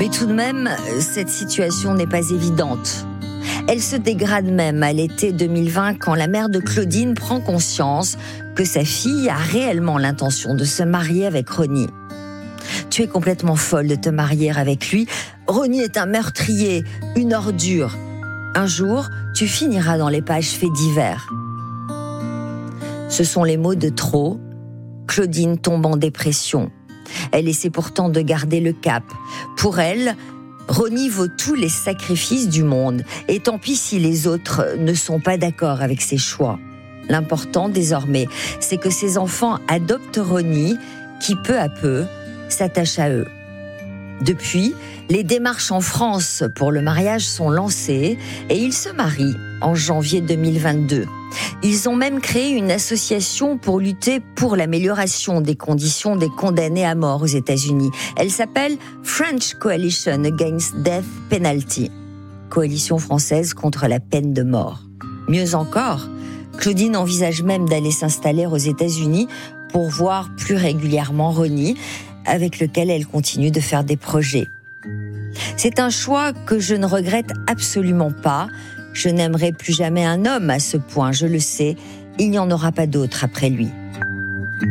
Mais tout de même, cette situation n'est pas évidente. Elle se dégrade même à l'été 2020 quand la mère de Claudine prend conscience que sa fille a réellement l'intention de se marier avec Ronnie. « Tu es complètement folle de te marier avec lui. Ronnie est un meurtrier, une ordure. Un jour, tu finiras dans les pages faits divers. » Ce sont les mots de trop. Claudine tombe en dépression. Elle essaie pourtant de garder le cap. Pour elle, Ronnie vaut tous les sacrifices du monde. Et tant pis si les autres ne sont pas d'accord avec ses choix. L'important désormais, c'est que ses enfants adoptent Ronnie, qui peu à peu s'attache à eux. Depuis, les démarches en France pour le mariage sont lancées et ils se marient en janvier 2022. Ils ont même créé une association pour lutter pour l'amélioration des conditions des condamnés à mort aux États-Unis. Elle s'appelle French Coalition Against Death Penalty, coalition française contre la peine de mort. Mieux encore, Claudine envisage même d'aller s'installer aux États-Unis pour voir plus régulièrement Ronnie, avec lequel elle continue de faire des projets. C'est un choix que je ne regrette absolument pas. Je n'aimerai plus jamais un homme à ce point, je le sais, il n'y en aura pas d'autre après lui.